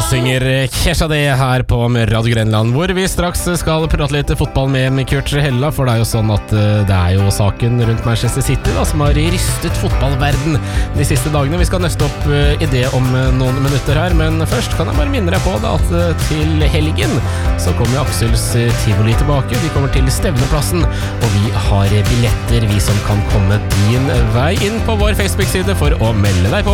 synger Kesha det her på Radio Grenland, hvor vi straks skal prate litt fotball med Kurt Hella, for det er jo sånn at det er jo saken rundt Manchester City da, som har ristet fotballverden de siste dagene. Vi skal nøste opp i det om noen minutter her, men først kan jeg bare minne deg på da, at til helgen så kommer Aksels Tivoli tilbake. De kommer til Stevneplassen, og vi har billetter, vi som kan komme din vei inn på vår Facebook-side for å melde deg på.